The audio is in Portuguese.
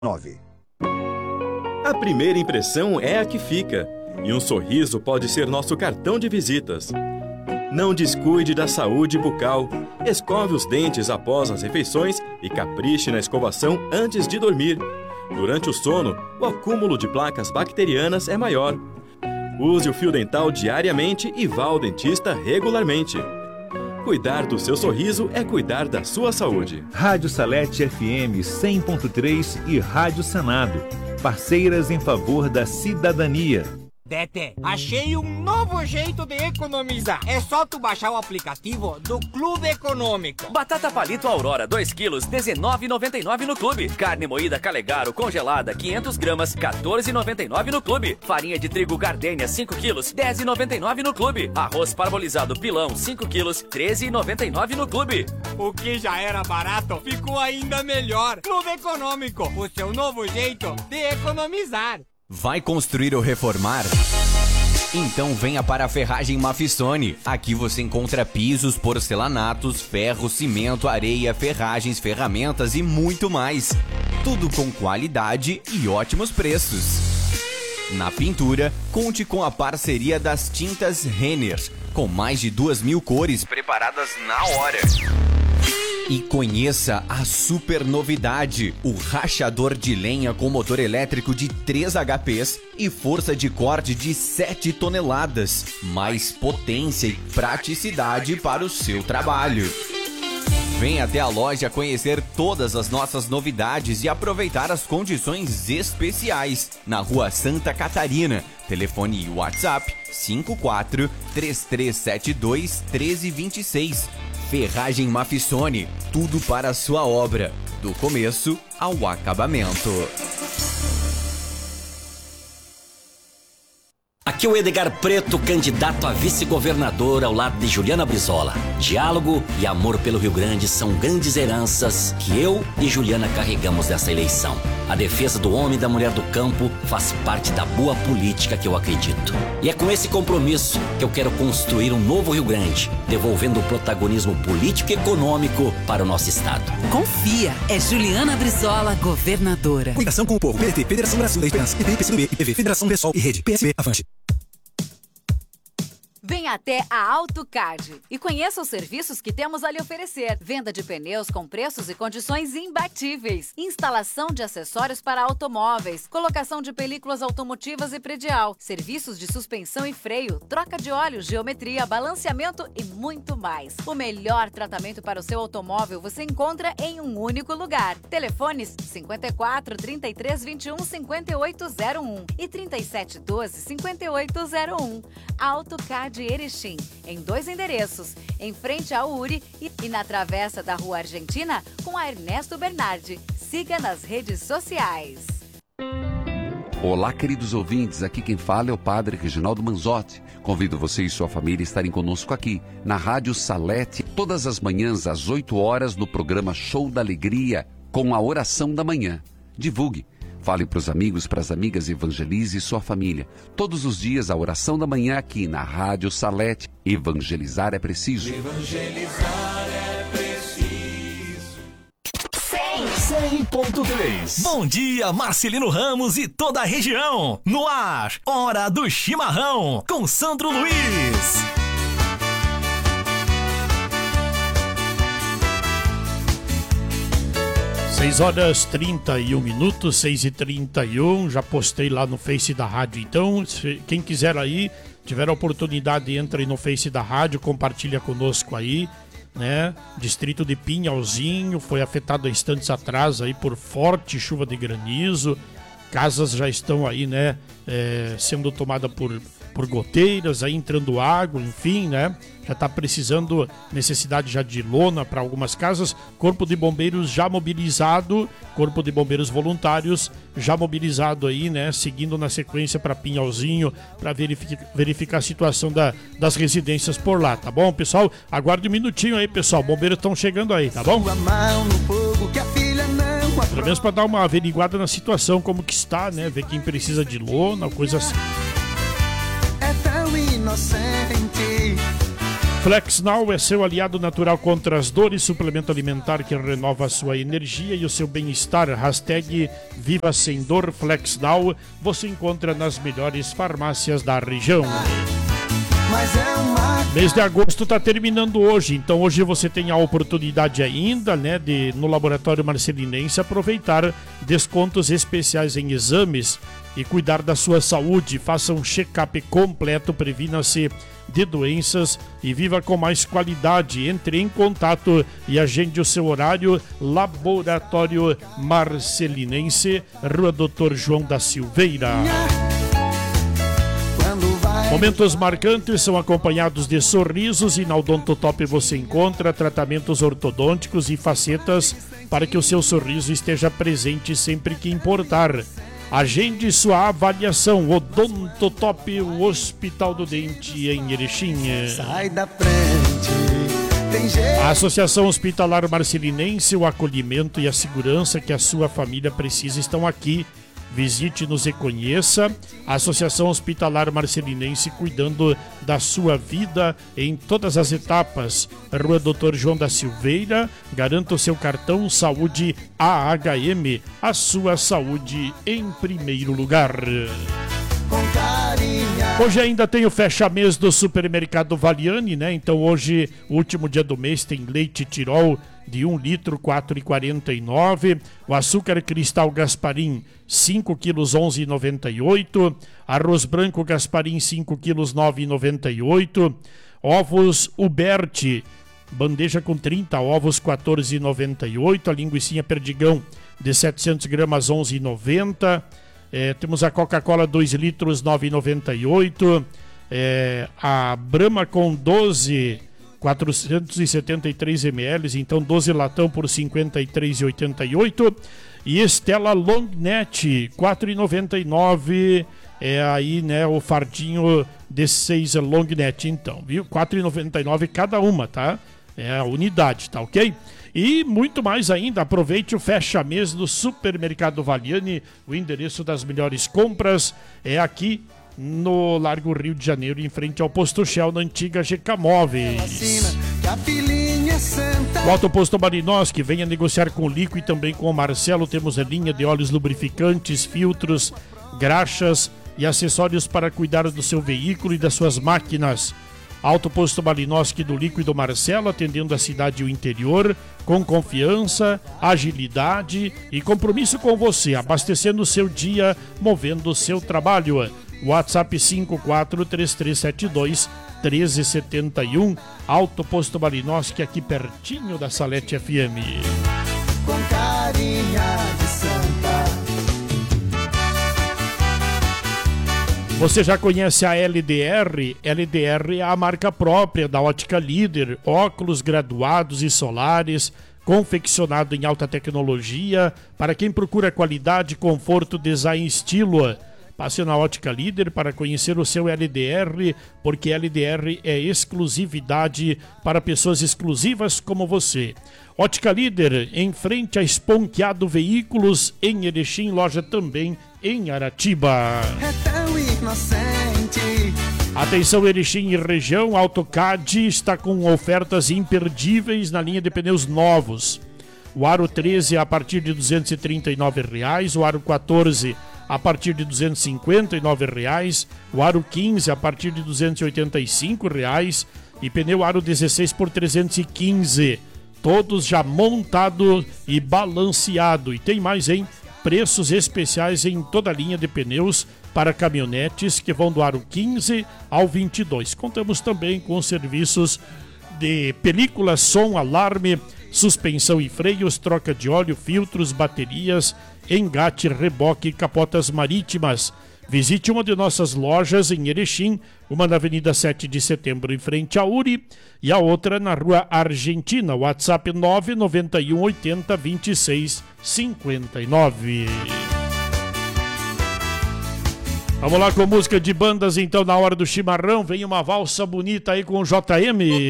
9. A primeira impressão é a que fica, e um sorriso pode ser nosso cartão de visitas. Não descuide da saúde bucal. Escove os dentes após as refeições e capriche na escovação antes de dormir. Durante o sono, o acúmulo de placas bacterianas é maior. Use o fio dental diariamente e vá ao dentista regularmente. Cuidar do seu sorriso é cuidar da sua saúde. Rádio Salete FM 100.3 e Rádio Senado. Parceiras em favor da cidadania. Tete, achei um novo jeito de economizar. É só tu baixar o aplicativo do Clube Econômico. Batata palito Aurora 2 quilos, R$19,99 no Clube. Carne moída Calegaro congelada 500 gramas, R$14,99 no Clube. Farinha de trigo Gardênia 5 quilos, R$10,99 no Clube. Arroz parbolizado Pilão 5 quilos, R$13,99 no Clube. O que já era barato ficou ainda melhor. Clube Econômico, o seu novo jeito de economizar. Vai construir ou reformar? Então venha para a Ferragem Mafissone. Aqui você encontra pisos, porcelanatos, ferro, cimento, areia, ferragens, ferramentas e muito mais. Tudo com qualidade e ótimos preços. Na pintura, conte com a parceria das tintas Renner, com mais de 2.000 cores preparadas na hora. E conheça a super novidade, o rachador de lenha com motor elétrico de 3 HPs e força de corte de 7 toneladas. Mais potência e praticidade para o seu trabalho. Venha até a loja conhecer todas as nossas novidades e aproveitar as condições especiais. Na Rua Santa Catarina, telefone WhatsApp 54 3372 1326. Ferragem Mafissone, tudo para a sua obra, do começo ao acabamento. Aqui é o Edgar Preto, candidato a vice-governador ao lado de Juliana Brizola. Diálogo e amor pelo Rio Grande são grandes heranças que eu e Juliana carregamos nessa eleição. A defesa do homem e da mulher do campo faz parte da boa política que eu acredito. E é com esse compromisso que eu quero construir um novo Rio Grande, devolvendo o protagonismo político e econômico para o nosso estado. Confia, é Juliana Brizola, governadora. Ligação com o povo, PDT, Federação Brasil da Esperança, PP, PCdoB, IPV, Federação Pessoal e Rede, PSB, Avante. Venha até a AutoCard e conheça os serviços que temos a lhe oferecer. Venda de pneus com preços e condições imbatíveis. Instalação de acessórios para automóveis. Colocação de películas automotivas e predial. Serviços de suspensão e freio. Troca de óleo, geometria, balanceamento e muito mais. O melhor tratamento para o seu automóvel você encontra em um único lugar. Telefones 54 33 21 5801 e 37 12 5801. AutoCard Erechim, em 2 endereços, em frente ao URI e na travessa da Rua Argentina com a Ernesto Bernardi. Siga nas redes sociais. Olá, queridos ouvintes, aqui quem fala é o Padre Reginaldo Manzotti. Convido você e sua família a estarem conosco aqui, na Rádio Salete, todas as manhãs às 8 horas no programa Show da Alegria, com a oração da manhã. Divulgue. Fale para os amigos, para as amigas, evangelize sua família. Todos os dias a oração da manhã aqui na Rádio Salete. Evangelizar é preciso. Evangelizar é preciso. 100.3. Bom dia, Marcelino Ramos e toda a região. No ar, Hora do Chimarrão, com Sandro Luiz. 6h31, 6h31, já postei lá no Face da rádio, então quem quiser aí, tiver a oportunidade, entre no Face da rádio, compartilha conosco aí, né? Distrito de Pinhalzinho foi afetado há instantes atrás aí por forte chuva de granizo, casas já estão aí, né, sendo tomadas por goteiras, aí entrando água, enfim, né? Já está precisando, necessidade já de lona para algumas casas. Corpo de Bombeiros já mobilizado, Corpo de Bombeiros voluntários já mobilizado aí, né? Seguindo na sequência para Pinhalzinho, para verificar a situação das residências por lá, tá bom, pessoal? Aguarde um minutinho aí, pessoal. Bombeiros estão chegando aí, tá bom? Pelo menos para dar uma averiguada na situação, como que está, né? Ver quem precisa de lona, coisa assim. É tão inocente, FlexNow é seu aliado natural contra as dores, suplemento alimentar que renova a sua energia e o seu bem-estar. Hashtag Viva Sem Dor FlexNow você encontra nas melhores farmácias da região. Mês de agosto está terminando hoje, então hoje você tem a oportunidade ainda, né, de no Laboratório Marcelinense aproveitar descontos especiais em exames e cuidar da sua saúde. Faça um check-up completo, previna-se de doenças e viva com mais qualidade. Entre em contato e agende o seu horário. Laboratório Marcelinense, Rua Doutor João da Silveira. Momentos marcantes são acompanhados de sorrisos e na Odontotop você encontra tratamentos ortodônticos e facetas para que o seu sorriso esteja presente sempre que importar. Agende sua avaliação. Odontotop, o Hospital do Dente em Erechim. Sai da frente. A Associação Hospitalar Marcelinense, o acolhimento e a segurança que a sua família precisa estão aqui. Visite-nos e conheça a Associação Hospitalar Marcelinense, cuidando da sua vida em todas as etapas. Rua Doutor João da Silveira, garanta o seu cartão Saúde AHM, a sua saúde em primeiro lugar. Hoje ainda tem o fecha-mês do Supermercado Valiani, né? Então hoje, o último dia do mês, tem leite Tirol de 1 litro, R$ 4,49. O açúcar cristal Gasparim, 5 quilos, R$ 11,98. Arroz branco Gasparim, 5 quilos, R$ 9,98. Ovos Uberti, bandeja com 30 ovos, R$ 14,98. A linguicinha Perdigão de 700 gramas, R$ 11,90. Temos a Coca-Cola 2 litros, R$ 9,98. A Brahma com 12, 473 ml, então 12 latão por R$ 53,88. E Estela Longnet, R$ 4,99. Aí, né, o fardinho de 6 Longnet, então, viu? R$ 4,99 cada uma, tá? É a unidade, tá ok? E muito mais ainda, aproveite o fecha-mês do Supermercado Valiani. O endereço das melhores compras é aqui no Largo Rio de Janeiro, em frente ao Posto Shell, na antiga GK Móveis. O Autoposto Marinowski, venha negociar com o Lico e também com o Marcelo. Temos a linha de óleos lubrificantes, filtros, graxas e acessórios para cuidar do seu veículo e das suas máquinas. Autoposto Malinowski do Lico e do Marcelo, atendendo a cidade e o interior, com confiança, agilidade e compromisso com você, abastecendo o seu dia, movendo o seu trabalho. WhatsApp 5433721371, Autoposto Malinowski, aqui pertinho da Salete FM. Com carinha de santa. Você já conhece a LDR? LDR é a marca própria da Ótica Líder, óculos graduados e solares, confeccionado em alta tecnologia, para quem procura qualidade, conforto, design e estilo. Passe na Ótica Líder para conhecer o seu LDR, porque LDR é exclusividade para pessoas exclusivas como você. Ótica Líder, em frente a Esponqueado Veículos, em Erechim, loja também em Aratiba. É tão inocente. Atenção Erechim e região, AutoCAD está com ofertas imperdíveis na linha de pneus novos. O aro 13 a partir de R$ 239, o aro 14 a partir de R$ 259, o aro 15 a partir de R$ 285 e pneu aro 16 por R$ 315. Todos já montado e balanceado. E tem mais, hein? Preços especiais em toda a linha de pneus para caminhonetes que vão do aro 15 ao 22. Contamos também com serviços de película, som, alarme, suspensão e freios, troca de óleo, filtros, baterias, engate, reboque e capotas marítimas. Visite uma de nossas lojas em Erechim, uma na Avenida 7 de Setembro, em frente à URI, e a outra na Rua Argentina. WhatsApp 991 80 26 59. Vamos lá com música de bandas, então, na hora do chimarrão. Vem uma valsa bonita aí com o JM.